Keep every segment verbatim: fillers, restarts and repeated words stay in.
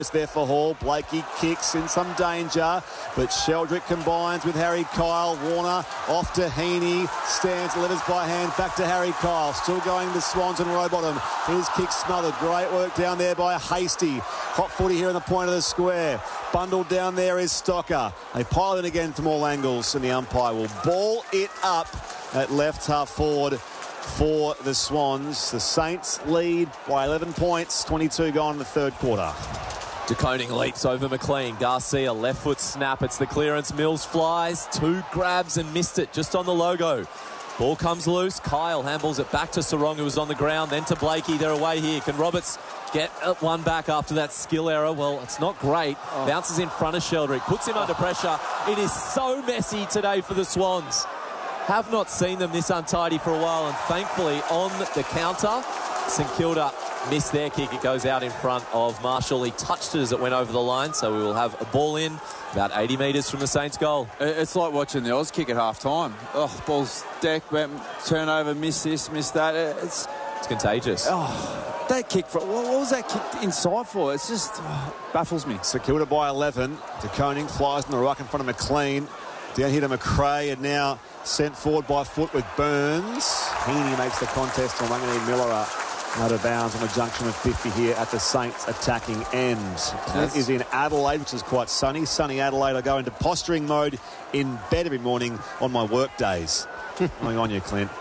It's there for Hall. Blakey kicks in some danger, but Sheldrick combines with Harry Kyle. Warner off to Heaney. Stands, delivers by hand back to Harry Kyle. Still going to Swans and Rowbottom. His kick smothered. Great work down there by Hasty. Hot footy here in the point of the square. Bundled down there is Stocker. They pile it again from all angles, and the umpire will ball it up at left half forward for the Swans. The Saints lead by eleven points. twenty-two gone in the third quarter. De Koning leaps over McLean. Garcia, left foot snap. It's the clearance. Mills flies. Two grabs and missed it just on the logo. Ball comes loose. Kyle handballs it back to Sarong, who was on the ground. Then to Blakey. They're away here. Can Roberts get one back after that skill error? Well, it's not great. Oh. Bounces in front of Sheldrick. Puts him under pressure. It is so messy today for the Swans. Have not seen them this untidy for a while. And thankfully, on the counter, St Kilda missed their kick. It goes out in front of Marshall. He touched it as it went over the line, so we will have a ball in about eighty metres from the Saints' goal. It's like watching the Oz kick at half-time. Oh, ball's deck, turnover, miss this, miss that. It's, it's contagious. Oh, that kick, for, what was that kick inside for? It's just oh, baffles me. St Kilda by eleven. De Koning flies in the ruck in front of McLean. Down here to McRae, and now sent forward by foot with Burns. Heaney makes the contest on Wanganeen Miller out of bounds on the junction of fifty here at the Saints attacking end. That is in Adelaide, which is quite sunny. Sunny Adelaide. I go into posturing mode in bed every morning on my work days. Going on you, Clint.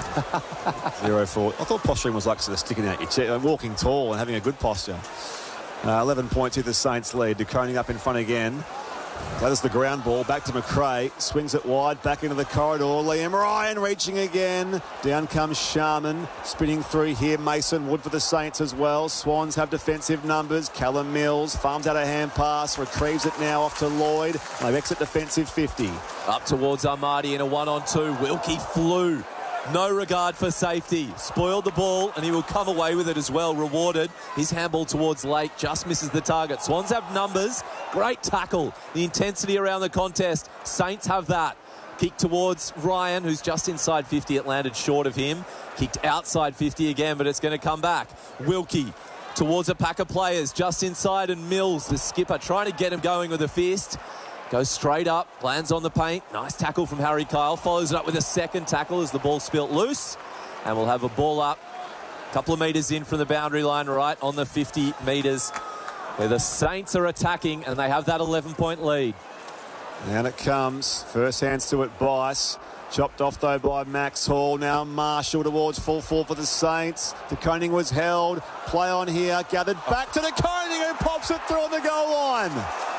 Zero four. I thought posturing was like sort of sticking out your chest, walking tall and having a good posture. Uh, eleven points here, the Saints lead. De Koning up in front again. That is the ground ball. Back to McRae. Swings it wide. Back into the corridor. Liam Ryan reaching again. Down comes Sharman. Spinning through here. Mason Wood for the Saints as well. Swans have defensive numbers. Callum Mills farms out a hand pass. Retrieves it now off to Lloyd. They exit defensive fifty. Up towards Armadi in a one-on-two. Wilkie flew. No regard for safety. Spoiled the ball, and he will come away with it as well. Rewarded. His handball towards Lake just misses the target. Swans have numbers. Great tackle. The intensity around the contest. Saints have that. Kick towards Ryan, who's just inside fifty. It landed short of him. Kicked outside fifty again, but it's going to come back. Wilkie towards a pack of players just inside, and Mills, the skipper, trying to get him going with a fist. Goes straight up, lands on the paint. Nice tackle from Harry Kyle. Follows it up with a second tackle as the ball spilt loose. And we'll have a ball up a couple of metres in from the boundary line, right on the fifty metres, where the Saints are attacking, and they have that eleven-point lead. And it comes. First hands to it, Bice. Chopped off, though, by Max Hall. Now Marshall towards full four for the Saints. De Koning was held. Play on here. Gathered back to De Koning, who pops it through on the goal line.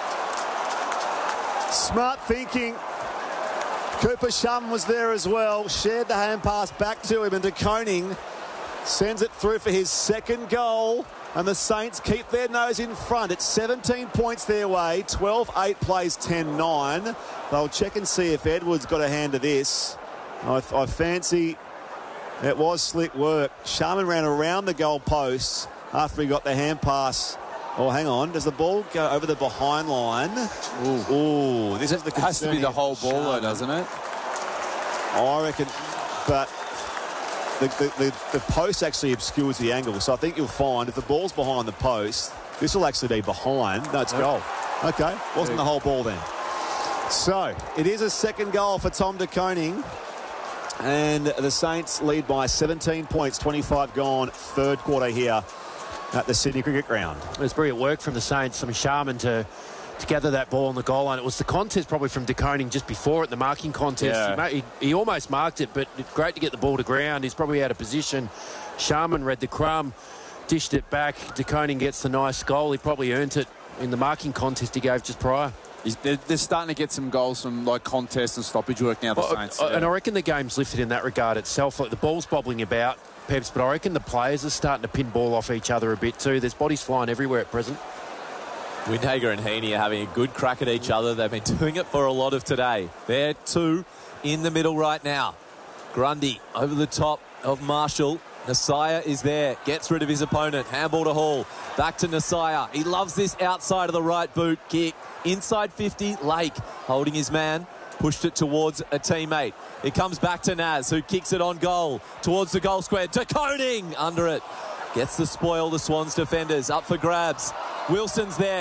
Smart thinking. Cooper Shum was there as well. Shared the hand pass back to him, and De Koning sends it through for his second goal. And the Saints keep their nose in front. It's seventeen points their way. twelve eight plays ten nine. They'll check and see if Edwards got a hand to this. I, I fancy it was slick work. Sharman ran around the goal posts after he got the hand pass. Oh, hang on. Does the ball go over the behind line? Ooh, Ooh this is the concern. Has to be the whole ball, though, doesn't it? I reckon, but the, the, the, the post actually obscures the angle. So I think you'll find if the ball's behind the post, this will actually be behind. No, it's goal. Okay, wasn't the whole ball then. So it is a second goal for Tom De Koning. And the Saints lead by seventeen points, twenty-five gone, third quarter here at the Sydney Cricket Ground. It was brilliant work from the Saints. I mean, Sharman to, to gather that ball on the goal line. It was the contest probably from De Koning just before it, the marking contest. Yeah. He, ma he, he almost marked it, but great to get the ball to ground. He's probably out of position. Sharman read the crumb, dished it back. De Koning gets the nice goal. He probably earned it in the marking contest he gave just prior. They're, they're starting to get some goals from like contests and stoppage work now, the well, Saints. I, yeah. And I reckon the game's lifted in that regard itself. Like the ball's bobbling about, Peps, but I reckon the players are starting to pin ball off each other a bit too. There's bodies flying everywhere at present. Windhager and Heaney are having a good crack at each other. They've been doing it for a lot of today. They're two in the middle right now. Grundy over the top of Marshall. Nasiah is there, gets rid of his opponent. Handball to Hall, back to Nasiah. He loves this outside of the right boot kick. Inside fifty, Lake holding his man. Pushed it towards a teammate. It comes back to Naz, who kicks it on goal. Towards the goal square. De Koning under it. Gets the spoil, the Swans defenders. Up for grabs. Wilson's there.